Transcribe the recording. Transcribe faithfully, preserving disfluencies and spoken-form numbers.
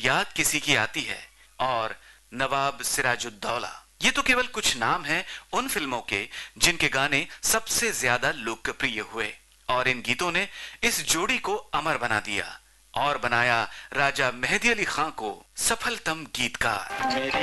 याद किसी की आती है और नवाब सिराजुद्दौला। ये तो केवल कुछ नाम हैं उन फिल्मों के जिनके गाने सबसे ज्यादा लोकप्रिय हुए और इन गीतों ने इस जोड़ी को अमर बना दिया और बनाया राजा मेहदी अली खां को सफलतम गीतकार।